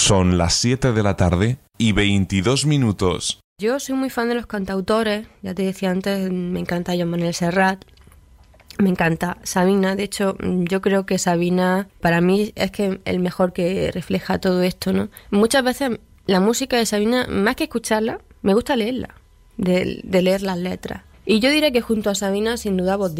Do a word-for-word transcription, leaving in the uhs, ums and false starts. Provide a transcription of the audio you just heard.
Son las siete de la tarde y veintidós minutos. Yo soy muy fan de los cantautores, ya te decía antes, me encanta Joan Manuel Serrat, me encanta Sabina. De hecho, yo creo que Sabina para mí es que el mejor que refleja todo esto, ¿no? Muchas veces la música de Sabina, más que escucharla, me gusta leerla, de, de leer las letras. Y yo diré que junto a Sabina, sin duda, Bob Dylan.